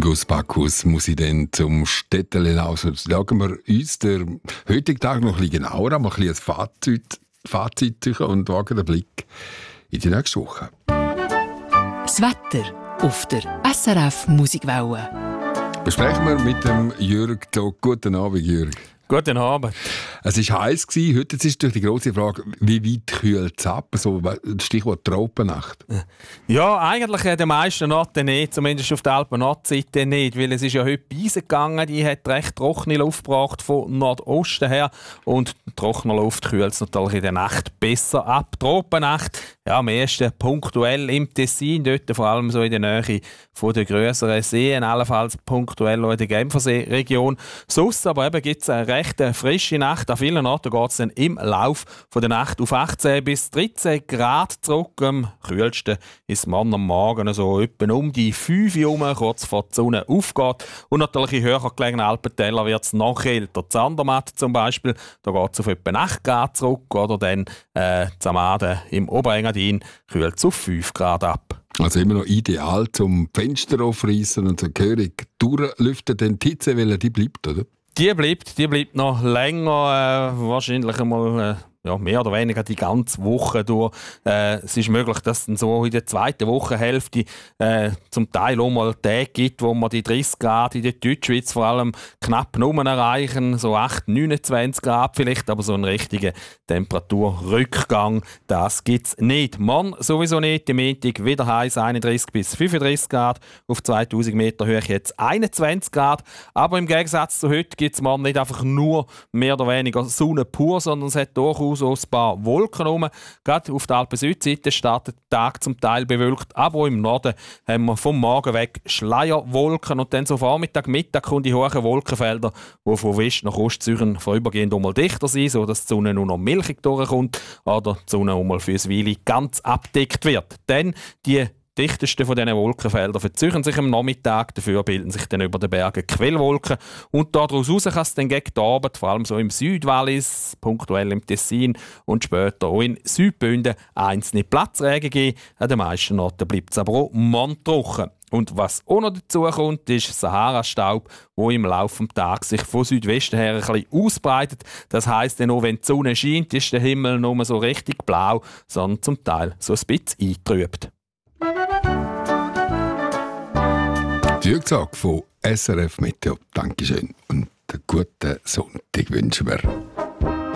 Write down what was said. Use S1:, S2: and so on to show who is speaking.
S1: Gus Bacchus muss ich dann zum Städtele laufen. Schauen wir uns den heutigen Tag noch ein bisschen genauer an, mal ein bisschen ein Fazit ziehen und wagen den Blick in die nächste Woche.
S2: Das Wetter auf der SRF Musikwelle.
S1: Besprechen wir mit dem Jürg. Guten Abend, Jürg.
S3: Guten Abend.
S1: Es war heiß. Heute ist durch die grosse Frage, wie weit kühlt es ab? So, Stichwort Tropennacht.
S3: Ja, eigentlich die meisten Orte nicht, zumindest auf der Alpen-Nordseite nicht, weil es ist ja heute Beise gegangen, die hat recht trockene Luft gebracht von Nordosten her und trockene Luft kühlt es natürlich in der Nacht besser ab. Tropennacht, ja, am ehesten punktuell im Tessin, dort vor allem so in der Nähe von den grösseren Seen, allenfalls punktuell auch in der Genfersee-Region. Sonst aber eben gibt es eine recht frische Nacht. An vielen Orten geht es dann im Lauf der Nacht auf 18 bis 13 Grad zurück. Am kühlsten ist man am Morgen so etwa um die 5 Uhr herum, kurz vor die Sonne aufgeht. Und natürlich in höher gelegenen Alpentälern wird es noch kälter. Zandermatt zum Beispiel, da geht es auf etwa 8 Grad zurück. Oder dann Zamaden im Oberengadin kühlt es auf 5 Grad ab.
S1: Also immer noch ideal zum Fenster aufreißen und so gehörig durchlüften. Denn die Hitzewelle, die bleibt, oder?
S3: Die bleibt noch länger, wahrscheinlich einmal mehr oder weniger die ganze Woche durch. Es ist möglich, dass es dann so in der zweiten Wochenhälfte zum Teil auch mal Tage gibt, wo man die 30 Grad in der Deutschschweiz vor allem knapp nur erreichen, so 8, 29 Grad vielleicht, aber so einen richtigen Temperaturrückgang, das gibt es nicht. Morgen sowieso nicht, am Montag wieder heiß, 31 bis 35 Grad, auf 2000 Meter Höhe jetzt 21 Grad, aber im Gegensatz zu heute gibt es morgen nicht einfach nur mehr oder weniger Sonne pur, sondern es hat durchaus so ein paar Wolken rum. Gerade auf der Alpen-Südseite startet der Tag zum Teil bewölkt, aber auch im Norden haben wir vom Morgen weg Schleierwolken und dann so Vormittag, Mittag kommen die hohen Wolkenfelder, die von West nach Ostzürich vorübergehend einmal dichter sind, sodass die Sonne nur noch milchig durchkommt oder die Sonne einmal für ein Weile ganz abdeckt wird. Dann die dichtesten von diesen Wolkenfeldern verzögern sich am Nachmittag, dafür bilden sich dann über den Bergen Quellwolken und daraus raus kann es dann gegen die Abend, vor allem so im Südwallis, punktuell im Tessin und später auch in Südbünden einzelne Platzregen geben. An den meisten Orten bleibt es aber auch manntrocken. Und was auch noch dazu kommt, ist Sahara-Staub, der im Laufe des Tages sich von Südwesten her ein bisschen ausbreitet. Das heisst, auch wenn die Sonne scheint, ist der Himmel nur so richtig blau, sondern zum Teil so ein bisschen eingetrübt.
S1: Jürg von SRF Meteo. Dankeschön und einen guten Sonntag wünschen wir.